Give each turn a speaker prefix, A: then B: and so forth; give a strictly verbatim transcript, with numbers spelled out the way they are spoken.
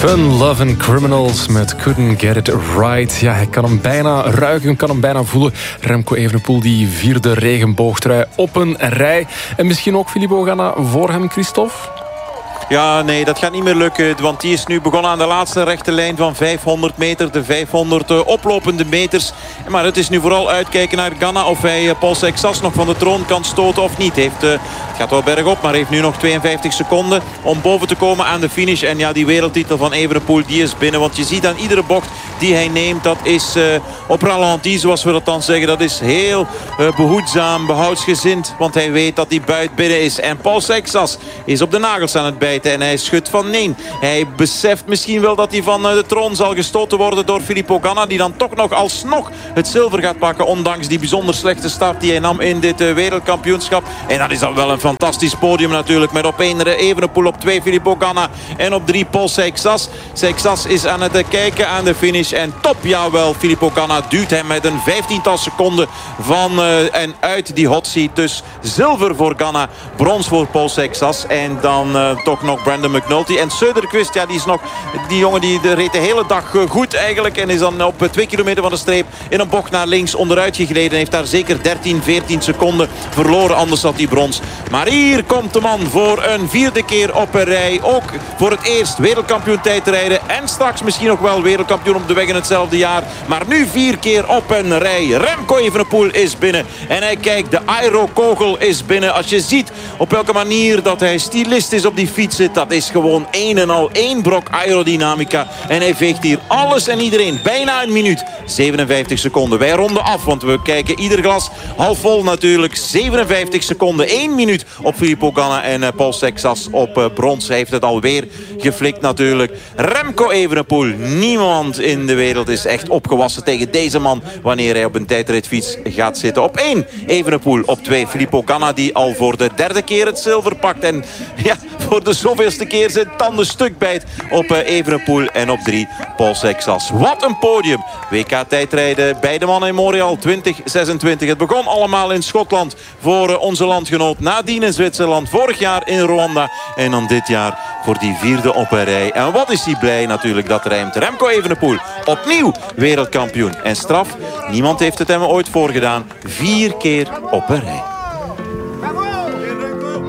A: Fun, Love and Criminals met Couldn't Get It Right. Ja, hij kan hem bijna ruiken, kan hem bijna voelen. Remco Evenepoel, die vierde regenboogtrui op een rij. En misschien ook Filippo Ganna voor hem, Christophe?
B: Ja, nee, dat gaat niet meer lukken. Want die is nu begonnen aan de laatste rechte lijn van vijfhonderd meter. De vijfhonderd uh, oplopende meters. Maar het is nu vooral uitkijken naar Ganna. Of hij uh, Paul Seixas nog van de troon kan stoten of niet. Heeft, uh, het gaat wel bergop, maar heeft nu nog tweeënvijftig seconden om boven te komen aan de finish. En ja, die wereldtitel van Evenepoel, die is binnen. Want je ziet aan iedere bocht die hij neemt, dat is uh, op ralenti, zoals we dat dan zeggen. Dat is heel uh, behoedzaam, behoudsgezind. Want hij weet dat die buit binnen is. En Paul Seixas is op de nagels aan het bijten. En hij schudt van nee. Hij beseft misschien wel dat hij van de troon zal gestoten worden door Filippo Ganna. Die dan toch nog alsnog het zilver gaat pakken. Ondanks die bijzonder slechte start die hij nam in dit wereldkampioenschap. En dat is dan wel een fantastisch podium natuurlijk. Met op één Evenepoel, op twee Filippo Ganna. En op drie Paul Seixas. Seixas is aan het kijken aan de finish. En top, jawel. Filippo Ganna duwt hem met een vijftiental seconden van uh, en uit die hot seat. Dus zilver voor Ganna. Brons voor Paul Seixas. En dan uh, toch nog Brandon McNulty. En Söderqvist, ja, die is nog... Die jongen die reed de hele dag goed eigenlijk. En is dan op twee kilometer van de streep in een bocht naar links onderuit gegleden. Heeft daar zeker dertien, veertien seconden verloren. Anders had hij brons. Maar hier komt de man voor een vierde keer op een rij. Ook voor het eerst wereldkampioen tijdrijden. En straks misschien nog wel wereldkampioen op de weg in hetzelfde jaar. Maar nu vier keer op een rij. Remco Evenepoel is binnen. En hij kijkt, de aerokogel is binnen. Als je ziet op welke manier dat hij stilistisch op die fiets zit. Dat is gewoon één en al één brok aerodynamica. En hij veegt hier alles en iedereen. Bijna een minuut. zevenenvijftig seconden. Wij ronden af, want we kijken ieder glas half vol natuurlijk. zevenenvijftig seconden. één minuut op Filippo Ganna en uh, Paul Seixas op uh, brons. Hij heeft het alweer geflikt natuurlijk. Remco Evenepoel. Niemand in de wereld is echt opgewassen tegen deze man wanneer hij op een tijdritfiets gaat zitten. Op één Evenepoel. Op twee Filippo Ganna, die al voor de derde keer het zilver pakt. En ja, voor de zoveelste keer zijn tanden stuk bijt op uh, Evenepoel. En op drie Paul Seixas. Wat een podium. W K tijdrijden bij de mannen in Montreal twintig zesentwintig. Het begon allemaal in Schotland voor uh, onze landgenoot. Nadien in Zwitserland. Vorig jaar in Rwanda. En dan dit jaar voor die vierde op een rij. En wat is hij blij natuurlijk, dat rijmt. Remco Evenepoel opnieuw wereldkampioen. En straf, niemand heeft het hem ooit voorgedaan. Vier keer op een rij.